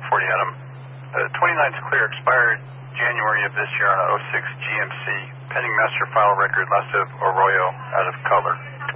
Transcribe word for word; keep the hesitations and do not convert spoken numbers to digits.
for you, Adam. The twenty-ninth clear expired January of this year on a oh six G M C, pending master file record Lastiv Arroyo out of color.